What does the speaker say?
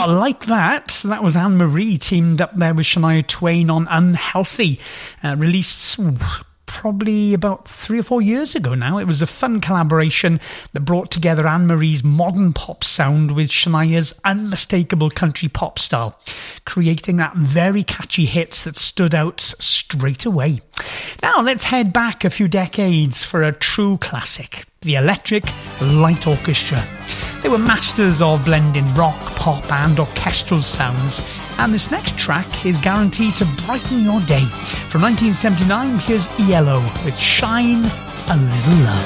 like that. That was Anne-Marie teamed up there with Shania Twain on Unhealthy, released probably about 3 or 4 years ago now. It was a fun collaboration that brought together Anne-Marie's modern pop sound with Shania's unmistakable country pop style, creating that very catchy hits that stood out straight away. Now let's head back a few decades for a true classic, the Electric Light Orchestra. They were masters of blending rock, pop and orchestral sounds, and this next track is guaranteed to brighten your day. From 1979, here's ELO with Shine a Little Love.